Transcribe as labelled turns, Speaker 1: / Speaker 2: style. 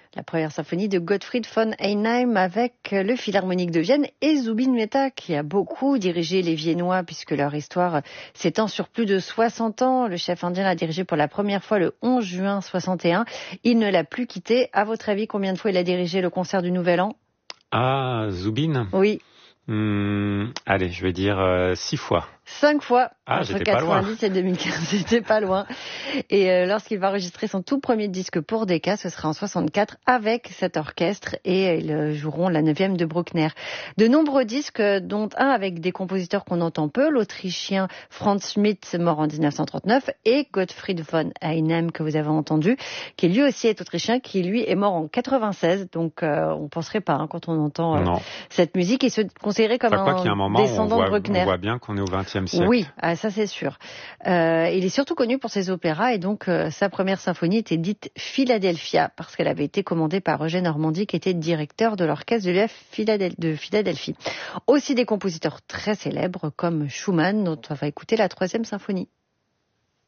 Speaker 1: La première symphonie de Gottfried von Einem avec le Philharmonique de Vienne et Zubin Mehta qui a beaucoup dirigé les Viennois puisque leur histoire s'étend sur plus de 60 ans. Le chef indien l'a dirigé pour la première fois le 11 juin 61. Il ne l'a plus quitté. À votre avis, combien de fois il a dirigé le concert du Nouvel An?
Speaker 2: Ah, Zubin?
Speaker 1: Oui.
Speaker 2: Allez, je vais dire 6 fois.
Speaker 1: 5 fois,
Speaker 2: entre
Speaker 1: 90 et 2015, c'était pas loin. Et lorsqu'il va enregistrer son tout premier disque pour Decca, ce sera en 64 avec cet orchestre et ils joueront la 9e de Bruckner. De nombreux disques, dont un avec des compositeurs qu'on entend peu, l'Autrichien Franz Schmidt, mort en 1939, et Gottfried von Einem, que vous avez entendu, qui lui aussi est autrichien, qui lui est mort en 96. Donc on penserait pas quand on entend cette musique et se considérait comme un descendant de Bruckner.
Speaker 2: On voit bien qu'on est au XXe siècle.
Speaker 1: Oui, ça c'est sûr. Il est surtout connu pour ses opéras et donc sa première symphonie était dite Philadelphia parce qu'elle avait été commandée par Eugène Ormandy qui était directeur de l'orchestre de Philadelphie. Aussi des compositeurs très célèbres comme Schumann dont on va écouter la 3e symphonie.